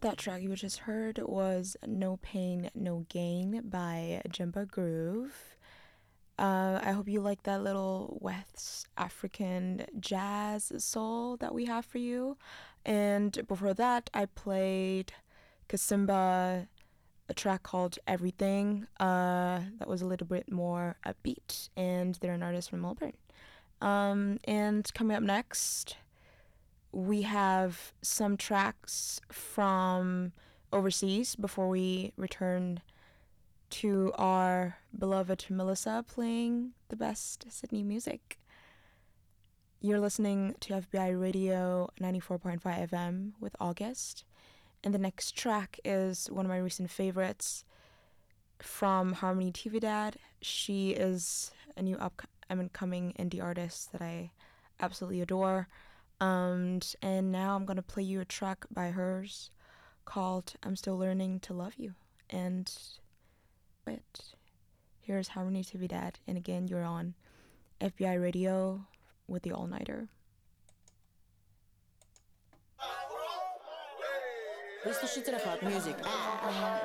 That track you just heard was No Pain, No Gain by Jimba Groove. I hope you like that little West African jazz soul that we have for you. And before that, I played Kasimba, a track called Everything. That was a little bit more upbeat, and they're an artist from Melbourne. And coming up next, we have some tracks from overseas before we return to our beloved Melissa playing the best Sydney music. You're listening to FBI Radio 94.5 FM with August, and the next track is one of my recent favorites from Harmony Tividad. She is a new up-and-coming indie artist that I absolutely adore. And now I'm going to play you a track by hers called I'm Still Learning to Love You. And here's Harmony Tividad. And again, you're on FBI Radio with the All-Nighter. This the shit to the fuck music.